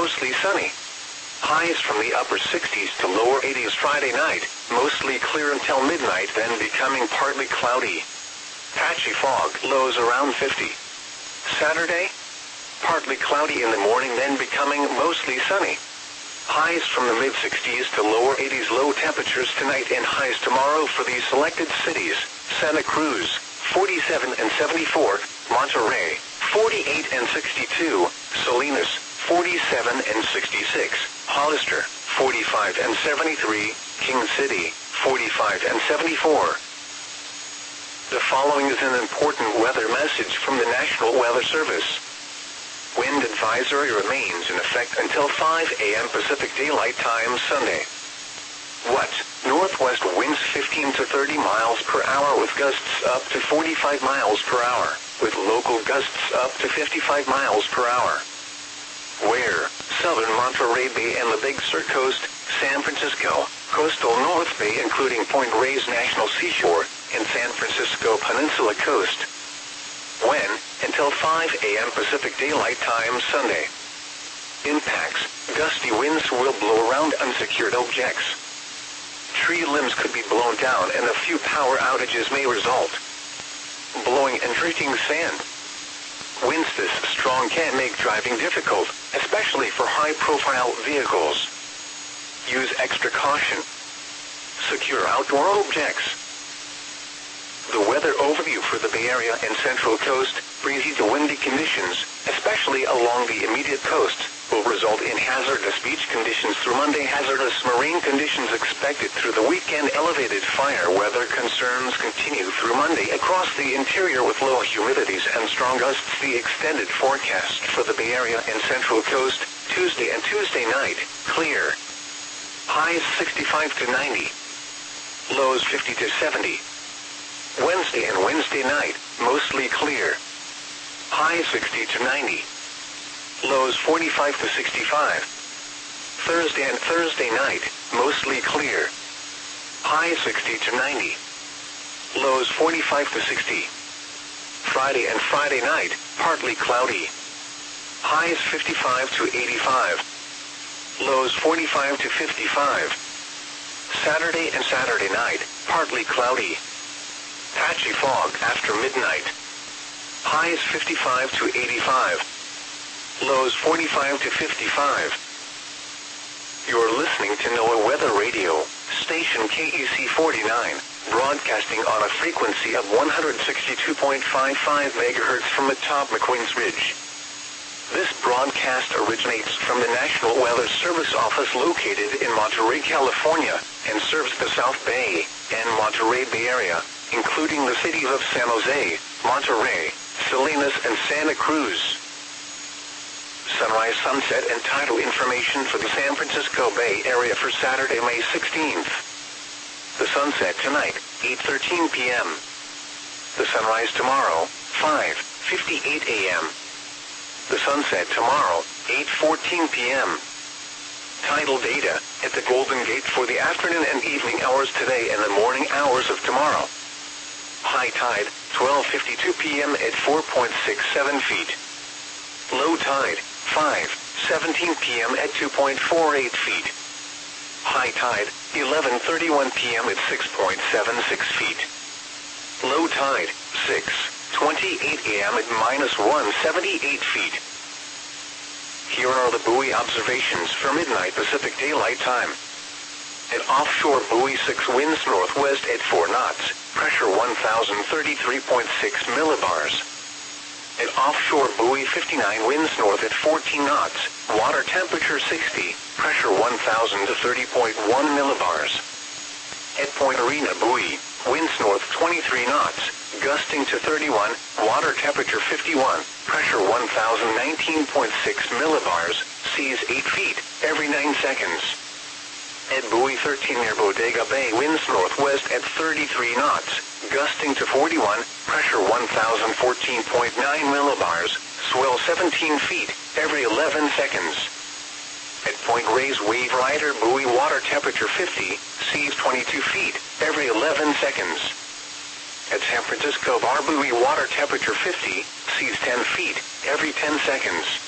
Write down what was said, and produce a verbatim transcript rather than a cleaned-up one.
mostly sunny. Highs from the upper sixties to lower eighties Friday night, mostly clear until midnight, then becoming partly cloudy. Patchy fog, lows around fifty. Saturday, partly cloudy in the morning, then becoming mostly sunny. Highs from the mid-sixties to lower eighties, low temperatures tonight and highs tomorrow for these selected cities: Santa Cruz, forty-seven and seventy-four, Monterey, forty-eight and sixty-two, Salinas, forty-seven and sixty-six, Hollister, forty-five and seventy-three, King City, forty-five and seventy-four. The following is an important weather message from the National Weather Service. Wind advisory remains in effect until five a m Pacific Daylight Time Sunday. What? Northwest winds fifteen to thirty miles per hour with gusts up to forty-five miles per hour, with local gusts up to fifty-five miles per hour. Where? Southern Monterey Bay and the Big Sur Coast, San Francisco, coastal North Bay including Point Reyes National Seashore, and San Francisco Peninsula Coast. When? Until five a m Pacific Daylight Time Sunday. Impacts: gusty winds will blow around unsecured objects. Tree limbs could be blown down and a few power outages may result. Blowing and drifting sand. Winds this strong can make driving difficult, especially for high-profile vehicles. Use extra caution. Secure outdoor objects. The weather overview for the Bay Area and Central Coast: breezy to windy conditions, especially along the immediate coast, will result in hazardous beach conditions through Monday. Hazardous marine conditions expected through the weekend. Elevated fire weather concerns continue through Monday across the interior with low humidities and strong gusts. The extended forecast for the Bay Area and Central Coast: Tuesday and Tuesday night, clear. Highs sixty-five to ninety. Lows fifty to seventy. Wednesday and Wednesday night, mostly clear. Highs sixty to ninety. Lows forty-five to sixty-five. Thursday and Thursday night, mostly clear. Highs sixty to ninety. Lows forty-five to sixty. Friday and Friday night, partly cloudy. Highs fifty-five to eighty-five. Lows forty-five to fifty-five. Saturday and Saturday night, partly cloudy. Patchy fog after midnight. Highs fifty-five to eighty-five. Lows forty-five to fifty-five. You're listening to NOAA Weather Radio, station K E C forty-nine, broadcasting on a frequency of one hundred sixty-two point five five megahertz from atop McQueen's Ridge. This broadcast originates from the National Weather Service office located in Monterey, California, and serves the South Bay and Monterey Bay Area, including the cities of San Jose, Monterey, Salinas, and Santa Cruz. Sunrise, sunset, and tidal information for the San Francisco Bay Area for Saturday, May sixteenth. The sunset tonight, eight thirteen p m The sunrise tomorrow, five fifty-eight a m The sunset tomorrow, eight fourteen p m Tidal data at the Golden Gate for the afternoon and evening hours today and the morning hours of tomorrow. High tide, twelve fifty-two p m at four point six seven feet. Low tide, five seventeen p m at two point four eight feet. High tide, eleven thirty-one p m at six point seven six feet. Low tide, six twenty-eight a m at minus one seventy-eight feet. Here are the buoy observations for midnight Pacific Daylight Time. At offshore buoy six, winds northwest at four knots, pressure one thousand thirty-three point six millibars. At offshore buoy fifty-nine, winds north at fourteen knots, water temperature sixty, pressure one thousand thirty point one millibars. At Point Arena buoy, winds north twenty-three knots, gusting to thirty-one, water temperature fifty-one, pressure one thousand nineteen point six millibars, seas eight feet, every nine seconds. At buoy thirteen near Bodega Bay, winds northwest at thirty-three knots, gusting to forty-one, pressure one thousand fourteen point nine millibars, swell seventeen feet, every eleven seconds. At Point Reyes Wave Rider buoy, water temperature fifty, seas twenty-two feet, every eleven seconds. At San Francisco Bar buoy, water temperature fifty, seas ten feet, every ten seconds.